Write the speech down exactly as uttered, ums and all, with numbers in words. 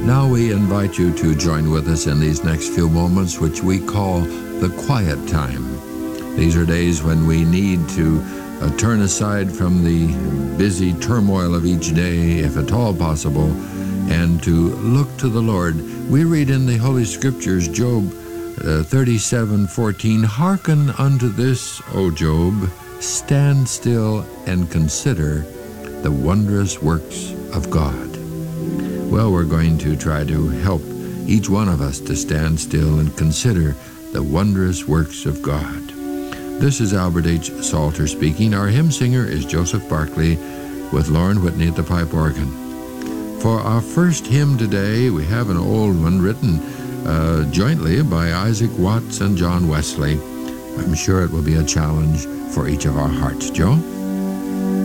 Now we invite you to join with us in these next few moments, which we call the quiet time. These are days when we need to uh, turn aside from the busy turmoil of each day, if at all possible, and to look to the Lord. We read in the Holy Scriptures, Job uh, thirty-seven fourteen, "Hearken unto this, O Job, stand still and consider the wondrous works of God." Well, we're going to try to help each one of us to stand still and consider the wondrous works of God. This is Albert H. Salter speaking. Our hymn singer is Joseph Barkley with Lauren Whitney at the pipe organ. For our first hymn today, we have an old one written uh, jointly by Isaac Watts and John Wesley. I'm sure it will be a challenge for each of our hearts. Joe?